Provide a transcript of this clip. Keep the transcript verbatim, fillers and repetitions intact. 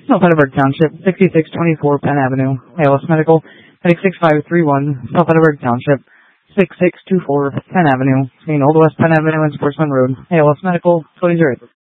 South Edinburgh Township, sixty-six twenty-four Penn Avenue, A L S Medical, heading six five three one, South Edinburgh Township, six six two four Penn Avenue, between Old West Penn Avenue and Sportsman Road, A L S Medical, Cody Zurich.